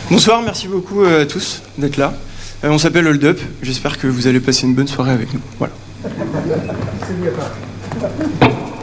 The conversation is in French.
Bonsoir, merci beaucoup à tous d'être là. On s'appelle Hold Up, j'espère que vous allez passer une bonne soirée avec nous. Voilà.